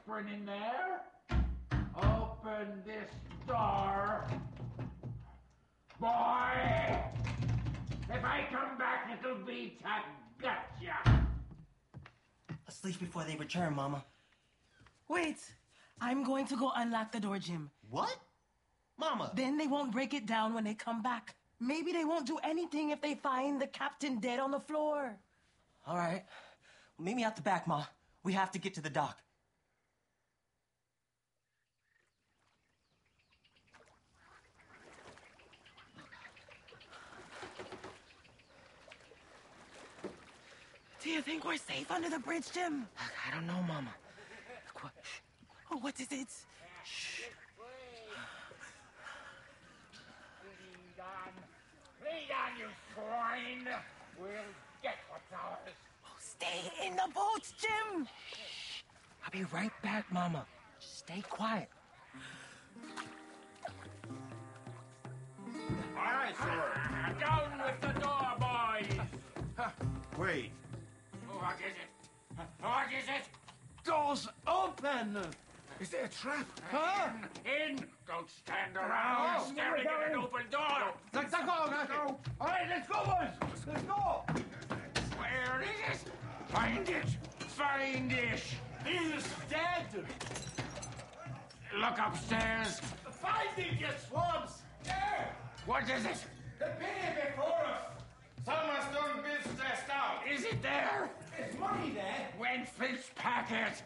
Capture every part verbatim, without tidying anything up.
whispering in there. Open this door. Boy! If I come back, it'll be to gotcha. Let's leave before they return, Mama. Wait. I'm going to go unlock the door, Jim. What? Mama. Then they won't break it down when they come back. Maybe they won't do anything if they find the captain dead on the floor. All right. Well, meet me out the back, Ma. We have to get to the dock. Do you think we're safe under the bridge, Jim? I don't know, Mama. What? Oh, what is it? Shh. Lead on. Lead on, you swine. We'll get what's ours. Oh, stay in the boats, Jim. I'll be right back, Mama. Just stay quiet. All right, sir. Down with the door, boys. Wait. What is it? What is it? Doors open! Is there a trap? Huh? In! Don't stand around Oh, staring at an open door! Let's go, let's go! All right, let's go, boys! Let's go! Where is it? Find it! Find it! He's dead! Look upstairs! Find it, you swabs! There! What is it? The penny before us! Someone's done business out! Is it there? There's money there! When Fitzpatrick?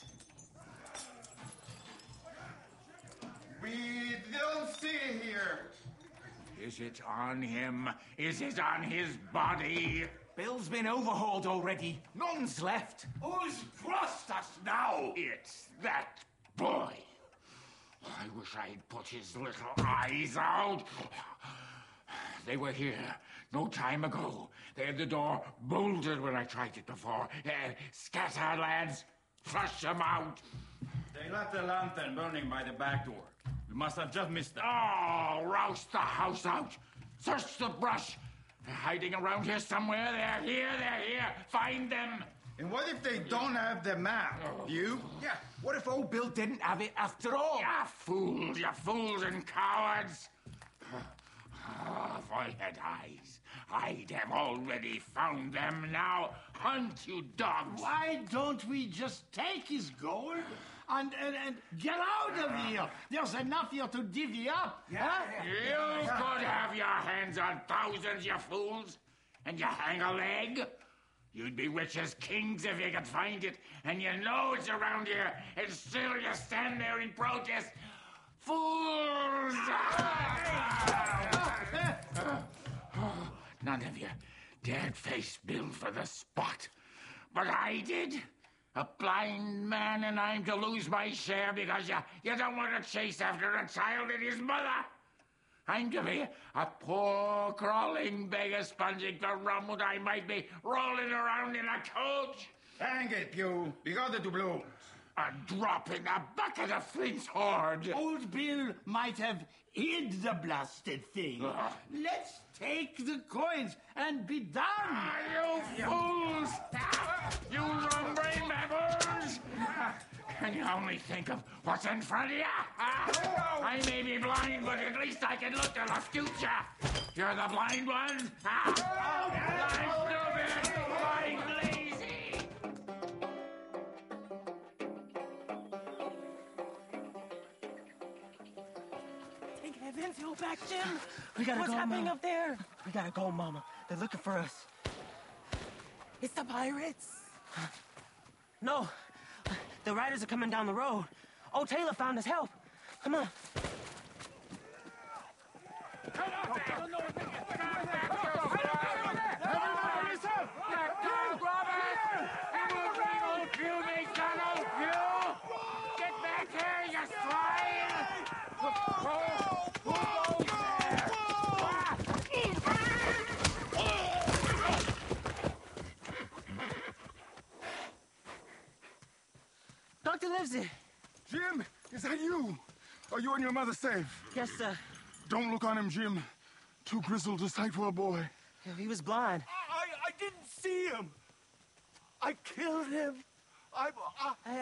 We don't see it here. Is it on him? Is it on his body? Bill's been overhauled already. None's left. Who's crossed us now? It's that boy. I wish I'd put his little eyes out. They were here no time ago. They had the door bolted when I tried it before. Uh, scatter, lads. Flush them out. They left the lantern burning by the back door. We must have just missed them. Oh, rouse the house out. Search the brush. They're hiding around here somewhere. They're here, they're here. Find them. And what if they don't have the map? You? Yeah, what if old Bill didn't have it after all? You fools, you fools and cowards. Oh, if I had eyes, I'd have already found them. Now, hunt, you dogs. Why don't we just take his gold and, and, and get out of here? There's enough here to divvy up. Huh? You could have your hands on thousands, you fools, and you hang a leg. You'd be rich as kings if you could find it, and you know it's around here, and still you stand there in protest. Fools! None of you dared face Bill for the spot, but I did. A blind man, and I'm to lose my share because you, you don't want to chase after a child and his mother. I'm to be a poor, crawling beggar sponging for rum when I might be rolling around in a coach. Hang it, you. We got it to blow. A drop in the bucket of Flint's hoard. Old Bill might have hid the blasted thing. Uh. Let's take the coins and be done. Ah, you fools! You rum-brain baboons! Can you only think of what's in front of you? Ah, I may be blind, but at least I can look to the future. You're the blind ones? Ah, blind stupid! Blind lazy! Thank heavens you're back, Jim. We gotta What's go, happening Mama. up there? We gotta go, Mama. They're looking for us. It's the pirates. No. The riders are coming down the road. Oh, Taylor found us help. Come on. Doctor lives it. Jim, is that you? Are you and your mother safe? Yes, sir. Don't look on him, Jim. Too grizzled to sight for a boy. He was blind. I, I didn't see him. I killed him. I, I,